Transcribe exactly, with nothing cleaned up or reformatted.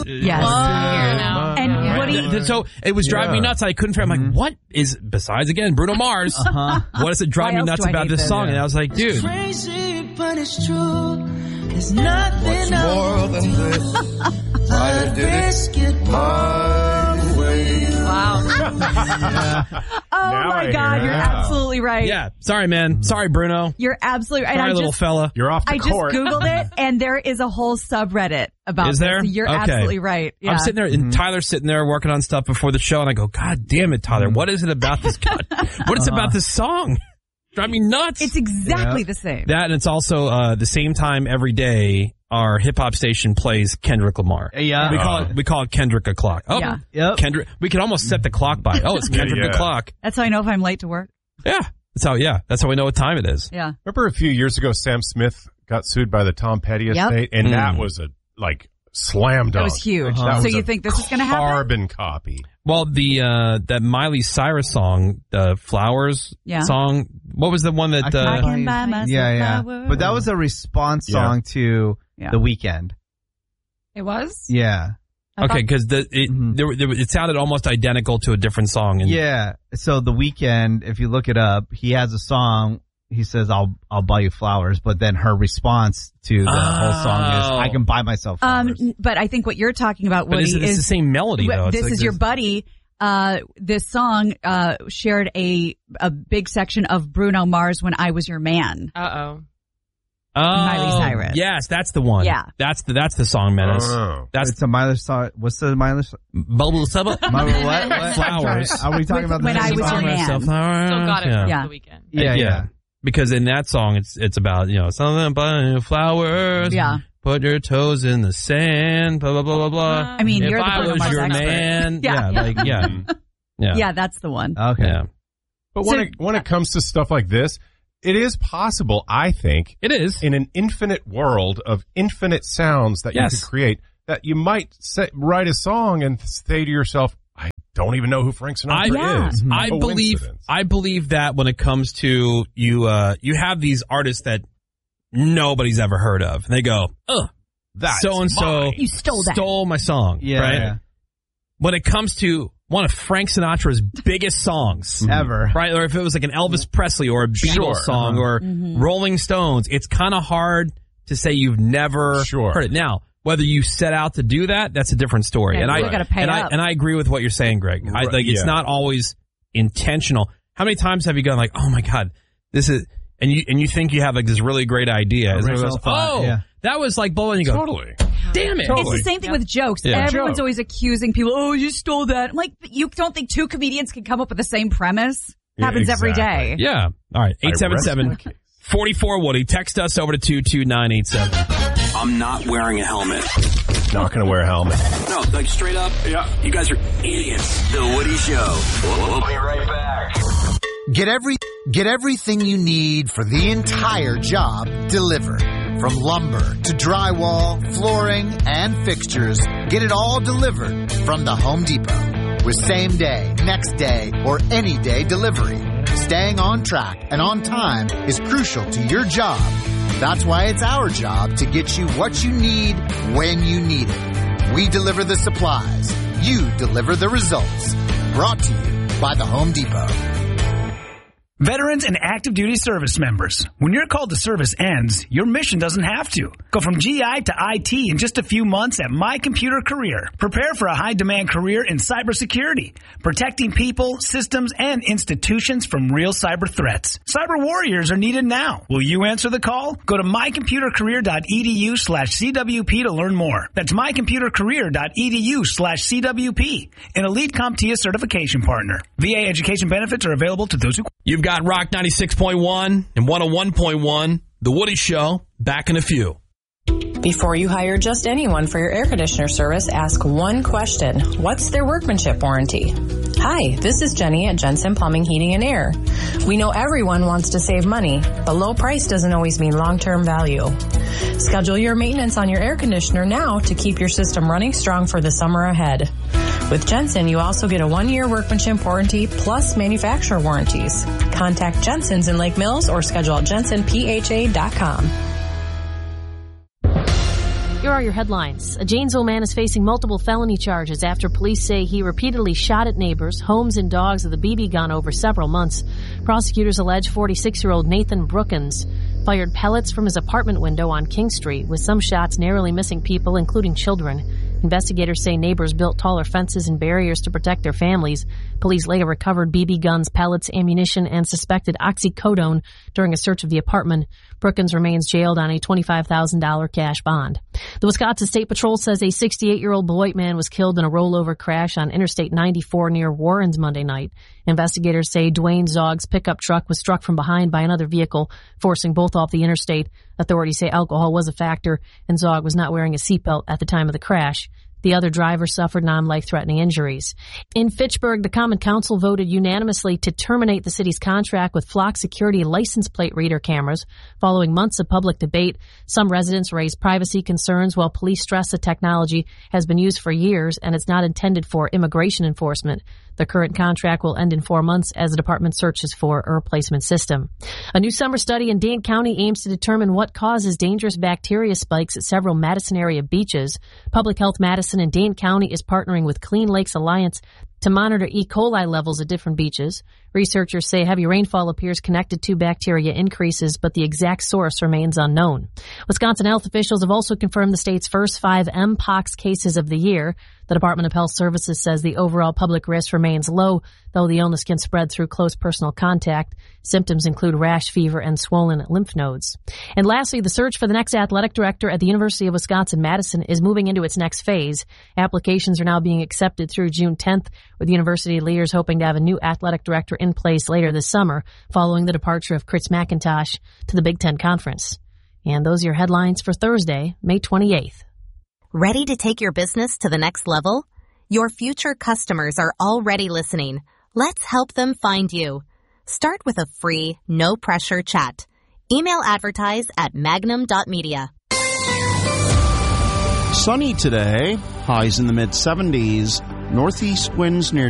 Yes. Wow. And Right. Woody. So it was driving Yeah. me nuts. I couldn't figure. I'm like, what is besides again Bruno Mars? Uh-huh. What does it drive Why me else nuts do I about hate this this? song? Yeah. And I was like, dude, Crazy, but it's true. There's nothing More than this, I did risk it my way. Wow. Oh Now I my hear God, it. you're Yeah. absolutely right. yeah, sorry, man, sorry, Bruno, You're absolutely right. And sorry, I little just, fella. You're off the I just court. Googled it, and there is a whole subreddit about Is this. there? You're Okay. absolutely right. Yeah. I'm sitting there, and Tyler's sitting there working on stuff before the show, and I go, God damn it, Tyler, what is it about this? God, what is it about this song? Drive me nuts. It's exactly Yeah. the same. that, and it's also uh, the same time every day. Our hip hop station plays Kendrick Lamar. Yeah. We call it we call it Kendrick o'clock. Oh, Yeah. Yep. Kendrick. We can almost set the clock by. Oh, it's Kendrick Yeah, yeah. o'clock. That's how I know if I'm late to work. Yeah, that's how. Yeah, that's how we know what time it is. Yeah. Remember a few years ago, Sam Smith got sued by the Tom Petty Yep. estate, and Mm. that was a like slam dunk. That was huge. That So was you a think this is going to happen? Carbon copy. Well, the uh, that Miley Cyrus song, the Flowers Yeah. song. What was the one that? I I Uh, can buy myself Yeah, yeah. flowers. But that was a response Yeah. song to Yeah. The Weeknd. It was? Yeah. I okay, thought- because the it Mhm. there, there, it sounded almost identical to a different song. And Yeah. So The Weeknd, if you look it up, he has a song. He says, "I'll I'll buy you flowers," but then her response to the whole song is, Oh. "I can buy myself Um, flowers." n- but I think what you're talking about, but Woody, is it it's is the same melody Well, though? It's this like is your buddy. Uh, this song uh, shared a a big section of Bruno Mars, "When I Was Your Man." Uh-oh. oh, Miley Cyrus. Yes, that's the one. Yeah. that's the that's the song, Menace. Oh. That's It's a Miley song. What's the Miley song? Bubble Sub- Miley what? what? Flowers. Are we talking about the When I same Was Your song? Man. Still got it Yeah. from Yeah. the weekend. Yeah, yeah. Because in that song, it's it's about, you know, something about flowers. Yeah. Put your toes in the sand. Blah blah blah blah blah. I mean, if you're the I Bruno was Mars your expert. man, Yeah. yeah, like yeah, yeah, Yeah, that's the one. Okay. yeah. But when So- it when it comes to stuff like this, it is possible, I think, It is. in an infinite world of infinite sounds that Yes. you could create, that you might say, write a song and say to yourself, I don't even know who Frank I, Sinatra is. I believe Coincidence. I believe that when it comes to you, uh, you have these artists that nobody's ever heard of, and they go, "Ugh, That's so and so mine. You stole that. stole my song." Yeah. right? yeah. When it comes to one of Frank Sinatra's biggest songs, Ever. right? Or if it was like an Elvis Presley or a Beatles Sure. song Uh-huh. or Mm-hmm. Rolling Stones, it's kind of hard to say you've never Sure. heard it. Now, whether you set out to do that, that's a different story. Yeah, and you I gotta pay and up. I and I agree with what you're saying, Greg. I, Right, like it's yeah. not always intentional. How many times have you gone like, "Oh my God, this is," and you and you think you have like this really great idea, and someone Original goes, thought, "Oh, yeah. that was like bull," and you go, Totally. "Damn it!" Totally. It's the same thing with jokes. Yeah. Everyone's Joke. always accusing people, "Oh, you stole that." I'm like, you don't think two comedians can come up with the same premise? Yeah, Happens every day. exactly. Yeah. All right. I eight seven seven, rest my case. four four Woody. Text us over to two two nine eight seven. I'm not wearing a helmet. Not going to wear a helmet. No, like straight up. Yeah. You guys are idiots. The Woody Show. We'll be right back. Get every get everything you need for the entire job delivered. From lumber to drywall, flooring, and fixtures, get it all delivered from the Home Depot. With same day, next day, or any day delivery. Staying on track and on time is crucial to your job. That's why it's our job to get you what you need when you need it. We deliver the supplies. You deliver the results. Brought to you by the Home Depot. Veterans and active duty service members, when your call to service ends, your mission doesn't have to. Go from G I to I T in just a few months at My Computer Career. Prepare for a high-demand career in cybersecurity, protecting people, systems, and institutions from real cyber threats. Cyber warriors are needed now. Will you answer the call? Go to mycomputercareer.edu slash CWP to learn more. That's mycomputercareer.edu slash CWP, an Elite CompTIA certification partner. V A education benefits are available to those who... You've got Rock ninety-six point one and one oh one point one, The Woody Show, back in a few. Before you hire just anyone for your air conditioner service, ask one question. What's their workmanship warranty? Hi, this is Jenny at Jensen Plumbing, Heating, and Air. We know everyone wants to save money, but low price doesn't always mean long-term value. Schedule your maintenance on your air conditioner now to keep your system running strong for the summer ahead. With Jensen, you also get a one-year workmanship warranty plus manufacturer warranties. Contact Jensen's in Lake Mills or schedule at jensen p h a dot com. You're are your headlines. A Janesville man is facing multiple felony charges after police say he repeatedly shot at neighbors, homes, and dogs with a B B gun over several months. Prosecutors allege forty-six-year-old Nathan Brookins fired pellets from his apartment window on King Street, with some shots narrowly missing people, including children. Investigators say neighbors built taller fences and barriers to protect their families. Police later recovered B B guns, pellets, ammunition, and suspected oxycodone during a search of the apartment. Brookins remains jailed on a twenty-five thousand dollars cash bond. The Wisconsin State Patrol says a sixty-eight-year-old white man was killed in a rollover crash on Interstate ninety-four near Warrens Monday night. Investigators say Dwayne Zogg's pickup truck was struck from behind by another vehicle, forcing both off the interstate. Authorities say alcohol was a factor, and Zogg was not wearing a seatbelt at the time of the crash. The other driver suffered non-life-threatening injuries. In Fitchburg, the Common Council voted unanimously to terminate the city's contract with Flock Security license plate reader cameras. Following months of public debate, some residents raised privacy concerns, while police stress the technology has been used for years and it's not intended for immigration enforcement. The current contract will end in four months as the department searches for a replacement system. A new summer study in Dane County aims to determine what causes dangerous bacteria spikes at several Madison area beaches. Public Health Madison and Dane County is partnering with Clean Lakes Alliance to monitor E. coli levels at different beaches. Researchers say heavy rainfall appears connected to bacteria increases, but the exact source remains unknown. Wisconsin health officials have also confirmed the state's first five M pox cases of the year. The Department of Health Services says the overall public risk remains low, though the illness can spread through close personal contact. Symptoms include rash, fever, and swollen lymph nodes. And lastly, the search for the next athletic director at the University of Wisconsin-Madison is moving into its next phase. Applications are now being accepted through June tenth, with university leaders hoping to have a new athletic director in place later this summer, following the departure of Chris McIntosh to the Big Ten Conference. And those are your headlines for Thursday, May twenty-eighth. Ready to take your business to the next level? Your future customers are already listening. Let's help them find you. Start with a free, no-pressure chat. Email advertise at magnum dot media. Sunny today, highs in the mid seventies, northeast winds near